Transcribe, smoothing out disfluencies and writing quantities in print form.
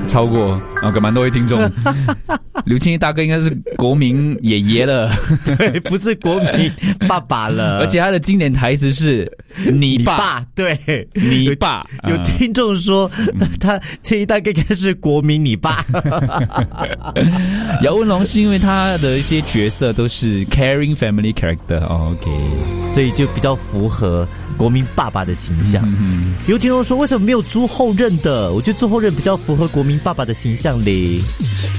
超过啊，蛮多位听众。刘青义大哥应该是国民爷爷了， 对，不是国民爸爸了。 而且他的经典台词是“你爸”， 对， 你爸。 有听众说，他青义大哥应该是国民你爸。 姚文龙是因为他的一些角色都是 caring family character，OK， 所以就比较符合国民爸爸的形象。有听众说，为什么没有朱厚任的？我觉得朱厚任比较符合国民爸爸的形象嘞。